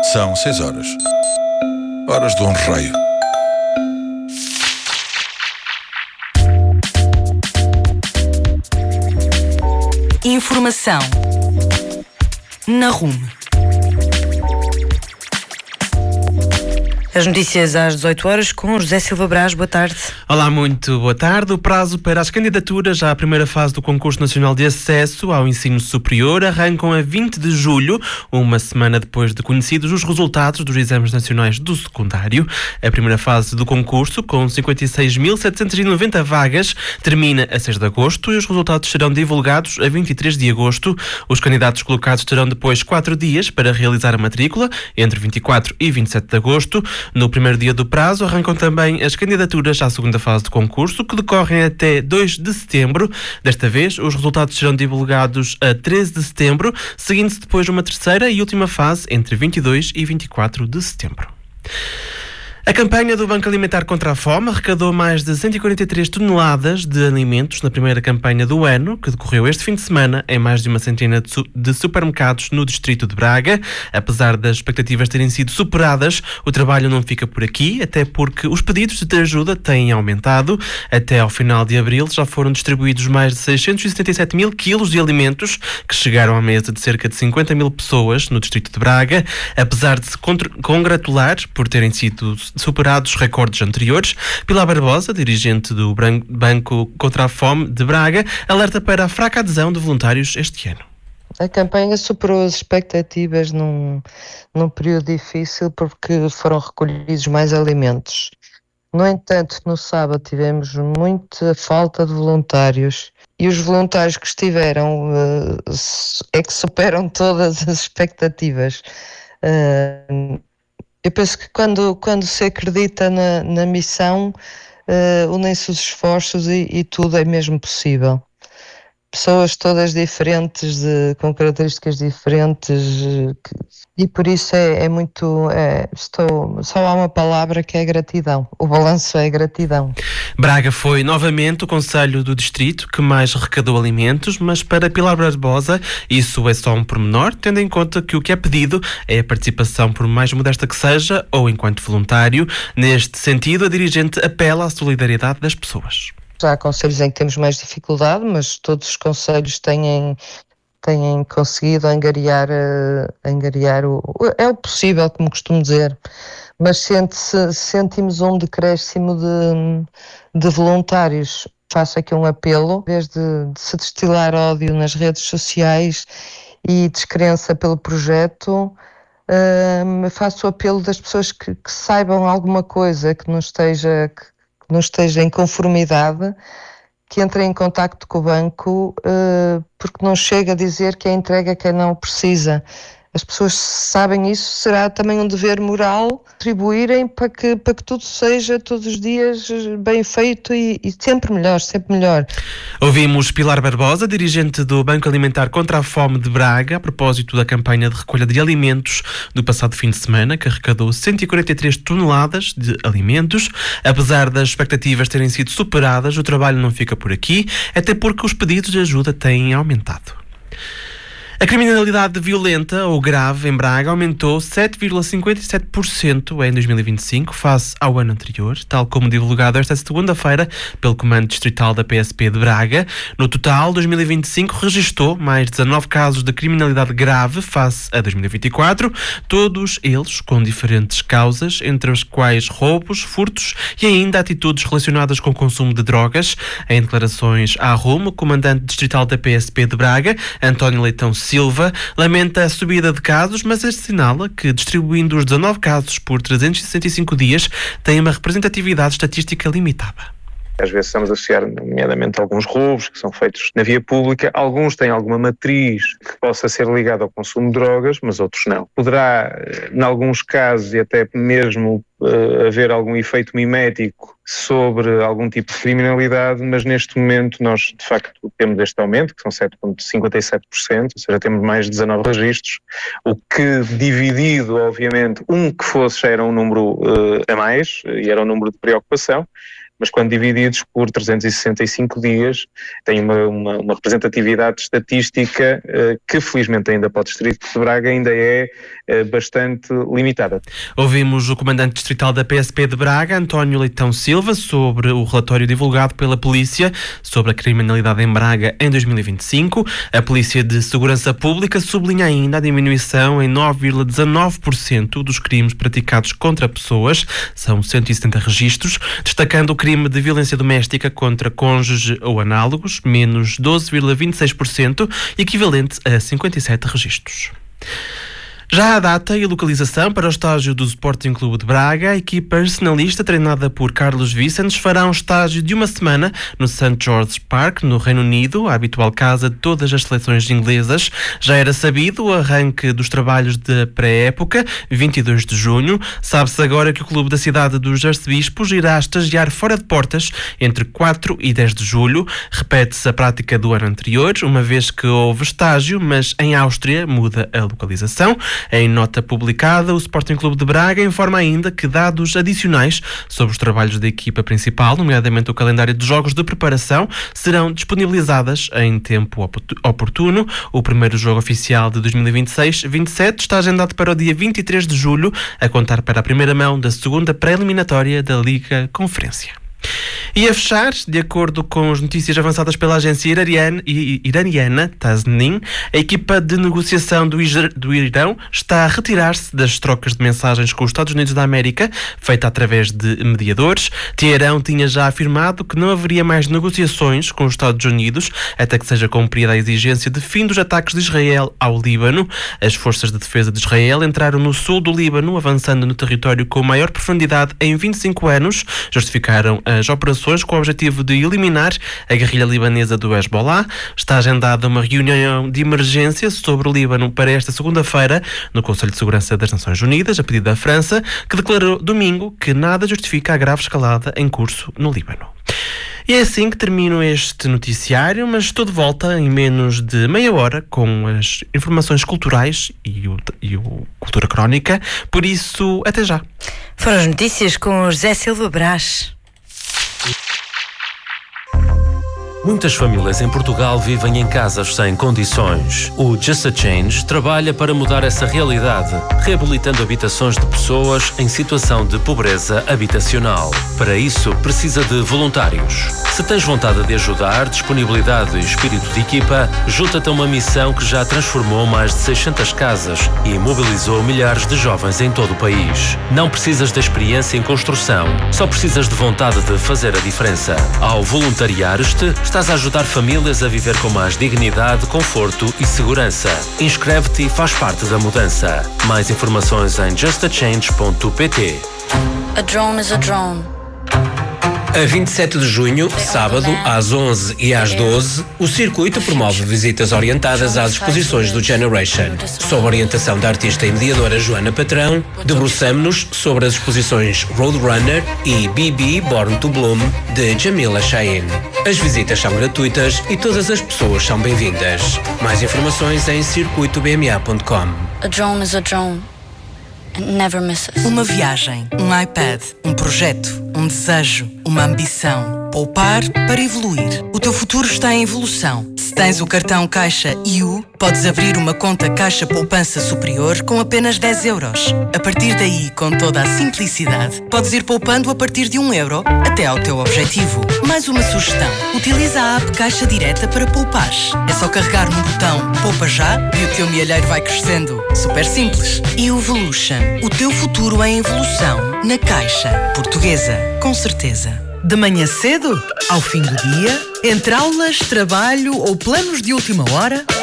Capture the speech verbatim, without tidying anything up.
São seis horas. Horas do Honreio. Informação na Rume. As notícias às dezoito horas com José Silva Brás. Boa tarde. Olá, muito boa tarde. O prazo para as candidaturas à primeira fase do Concurso Nacional de Acesso ao Ensino Superior arrancam a vinte de julho, uma semana depois de conhecidos os resultados dos exames nacionais do secundário. A primeira fase do concurso, com cinquenta e seis mil setecentas e noventa vagas, termina a seis de agosto e os resultados serão divulgados a vinte e três de agosto. Os candidatos colocados terão depois quatro dias para realizar a matrícula, entre vinte e quatro e vinte e sete de agosto. No primeiro dia do prazo arrancam também as candidaturas à segunda fase do concurso, que decorrem até dois de setembro. Desta vez, os resultados serão divulgados a treze de setembro, seguindo-se depois uma terceira e última fase entre vinte e dois e vinte e quatro de setembro. A campanha do Banco Alimentar contra a Fome arrecadou mais de cento e quarenta e três toneladas de alimentos na primeira campanha do ano, que decorreu este fim de semana em mais de uma centena de, su- de supermercados no distrito de Braga. Apesar das expectativas terem sido superadas, o trabalho não fica por aqui, até porque os pedidos de ajuda têm aumentado. Até ao final de abril já foram distribuídos mais de seiscentos e setenta e sete mil quilos de alimentos, que chegaram à mesa de cerca de cinquenta mil pessoas no distrito de Braga. Apesar de se contr- congratular por terem sido superados recordes anteriores, Pilar Barbosa, dirigente do Bran- Banco contra a Fome de Braga, alerta para a fraca adesão de voluntários este ano. A campanha superou as expectativas num, num período difícil porque foram recolhidos mais alimentos. No entanto, no sábado tivemos muita falta de voluntários e os voluntários que estiveram uh, é que superam todas as expectativas. Uh, Eu penso que quando, quando se acredita na, na missão, uh, unem-se os esforços e, e tudo é mesmo possível. Pessoas todas diferentes, de, com características diferentes, que, e por isso é, é muito... É, estou, só há uma palavra que é gratidão. O balanço é gratidão. Braga foi novamente o concelho do distrito que mais arrecadou alimentos, mas para Pilar Barbosa isso é só um pormenor, tendo em conta que o que é pedido é a participação, por mais modesta que seja, ou enquanto voluntário. Neste sentido, a dirigente apela à solidariedade das pessoas. Já há concelhos em que temos mais dificuldade, mas todos os concelhos têm, têm conseguido angariar, uh, angariar o, é o possível, como costumo dizer, mas sente-se, sentimos um decréscimo de, de voluntários. Faço aqui um apelo, em vez de, de se destilar ódio nas redes sociais e descrença pelo projeto, uh, faço o apelo das pessoas que, que saibam alguma coisa, que não esteja... Que, não esteja em conformidade, que entrem em contacto com o banco, uh, porque não chega a dizer que é entregue a quem não precisa. As pessoas sabem isso, será também um dever moral contribuírem para que, para que tudo seja todos os dias bem feito e, e sempre melhor, sempre melhor. Ouvimos Pilar Barbosa, dirigente do Banco Alimentar contra a Fome de Braga, a propósito da campanha de recolha de alimentos do passado fim de semana, que arrecadou cento e quarenta e três toneladas de alimentos. Apesar das expectativas terem sido superadas, o trabalho não fica por aqui, até porque os pedidos de ajuda têm aumentado. A criminalidade violenta ou grave em Braga aumentou sete vírgula cinquenta e sete por cento em dois mil e vinte e cinco face ao ano anterior, tal como divulgado esta segunda-feira pelo Comando Distrital da P S P de Braga. No total, dois mil e vinte e cinco registrou mais dezanove casos de criminalidade grave face a dois mil e vinte e quatro, todos eles com diferentes causas, entre as quais roubos, furtos e ainda atitudes relacionadas com o consumo de drogas. Em declarações à Rume, o Comandante Distrital da P S P de Braga, António Leitão Silva, lamenta a subida de casos, mas assinala que, distribuindo os dezanove casos por trezentos e sessenta e cinco dias, tem uma representatividade estatística limitada. Às vezes estamos a associar, nomeadamente, alguns roubos que são feitos na via pública. Alguns têm alguma matriz que possa ser ligada ao consumo de drogas, mas outros não. Poderá, em alguns casos, e até mesmo uh, haver algum efeito mimético sobre algum tipo de criminalidade, mas neste momento nós, de facto, temos este aumento, que são sete vírgula cinquenta e sete por cento, ou seja, temos mais de dezanove registros, o que, dividido, obviamente, um que fosse já era um número uh, a mais, e era um número de preocupação. mas quando divididos por trezentos e sessenta e cinco dias, têm uma, uma, uma representatividade estatística uh, que felizmente ainda para o Distrito de Braga ainda é uh, bastante limitada. Ouvimos o comandante distrital da P S P de Braga, António Leitão Silva, sobre o relatório divulgado pela polícia sobre a criminalidade em Braga em dois mil e vinte e cinco. A Polícia de Segurança Pública sublinha ainda a diminuição em nove vírgula dezanove por cento dos crimes praticados contra pessoas, são cento e setenta registros, destacando o crime de violência doméstica contra cônjuge ou análogos, menos doze vírgula vinte e seis por cento, equivalente a cinquenta e sete registros. Já a data e localização para o estágio do Sporting Clube de Braga, a equipa arsenalista treinada por Carlos Vicentes fará um estágio de uma semana no Saint George's Park, no Reino Unido, a habitual casa de todas as seleções inglesas. Já era sabido o arranque dos trabalhos de pré-época, vinte e dois de junho. Sabe-se agora que o clube da cidade dos Arcebispos irá estagiar fora de portas entre quatro e dez de julho. Repete-se a prática do ano anterior, uma vez que houve estágio, mas em Áustria muda a localização. Em nota publicada, o Sporting Clube de Braga informa ainda que dados adicionais sobre os trabalhos da equipa principal, nomeadamente o calendário de jogos de preparação, serão disponibilizadas em tempo oportuno. O primeiro jogo oficial de dois mil e vinte e seis vinte e sete está agendado para o dia vinte e três de julho, a contar para a primeira mão da segunda pré-eliminatória da Liga Conferência. E a fechar, de acordo com as notícias avançadas pela agência iraniana, iraniana Tasnim, a equipa de negociação do, do Irão está a retirar-se das trocas de mensagens com os Estados Unidos da América, feita através de mediadores. Teherão tinha já afirmado que não haveria mais negociações com os Estados Unidos até que seja cumprida a exigência de fim dos ataques de Israel ao Líbano. As forças de defesa de Israel entraram no sul do Líbano, avançando no território com maior profundidade em vinte e cinco anos, justificaram as operações com o objetivo de eliminar a guerrilha libanesa do Hezbollah. Está agendada uma reunião de emergência sobre o Líbano para esta segunda-feira no Conselho de Segurança das Nações Unidas, a pedido da França, que declarou domingo que nada justifica a grave escalada em curso no Líbano. E é assim que termino este noticiário, mas estou de volta em menos de meia hora com as informações culturais e o, e o Cultura Crónica. Por isso, até já. Foram as notícias com José Silva Brás. Muitas famílias em Portugal vivem em casas sem condições. O Just a Change trabalha para mudar essa realidade, reabilitando habitações de pessoas em situação de pobreza habitacional. Para isso, precisa de voluntários. Se tens vontade de ajudar, disponibilidade e espírito de equipa, junta-te a uma missão que já transformou mais de seiscentas casas e mobilizou milhares de jovens em todo o país. Não precisas de experiência em construção, só precisas de vontade de fazer a diferença. Ao voluntariares-te, estás a ajudar famílias a viver com mais dignidade, conforto e segurança. Inscreve-te e faz parte da mudança. Mais informações em just a change ponto p t. A drone is a drone. A vinte e sete de junho, sábado, às onze e às doze, o circuito promove visitas orientadas às exposições do Generation. Sob orientação da artista e mediadora Joana Patrão, debruçamo-nos sobre as exposições Roadrunner e B B Born to Bloom, de Jamila Cheyenne. As visitas são gratuitas e todas as pessoas são bem-vindas. Mais informações em circuito b m a ponto com. A drone is a drone. It never misses. Uma viagem, um iPad, um projeto, um desejo, uma ambição. Poupar para evoluir. O teu futuro está em evolução. Se tens o cartão Caixa I U, podes abrir uma conta Caixa Poupança Superior com apenas dez euros. A partir daí, com toda a simplicidade, podes ir poupando a partir de um euro até ao teu objetivo. Mais uma sugestão. Utiliza a app Caixa Direta para poupar. É só carregar no botão Poupa Já e o teu milheiro vai crescendo. Super simples. Evolution. O teu futuro em evolução. Na Caixa. Portuguesa. Com certeza. De manhã cedo, ao fim do dia, entre aulas, trabalho ou planos de última hora,